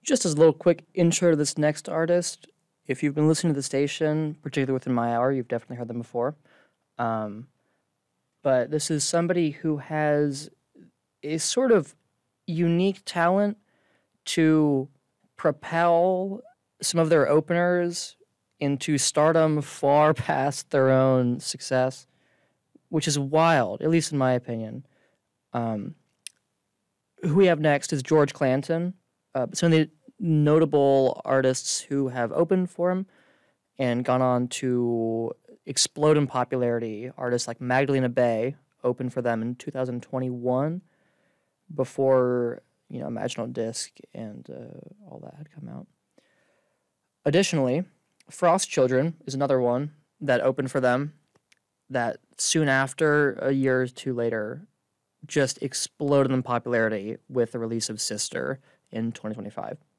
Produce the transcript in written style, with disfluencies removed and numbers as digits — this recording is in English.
Just as a little quick intro to this next artist, if you've been listening to the station, particularly within my hour, you've definitely heard them before. Um, but this is somebody who has a sort of unique talent to propel some of their openers into stardom far past their own success, which is wild, at least in my opinion. Um, who we have next is George Clanton. Some of the notable artists who have opened for him and gone on to explode in popularity. Artists like Magdalena Bay opened for them in 2021 before Imaginal Disc and all that had come out. Additionally, Frost Children is another one that opened for them that soon after, a year or two later, just exploded in popularity with the release of Sister in 2025.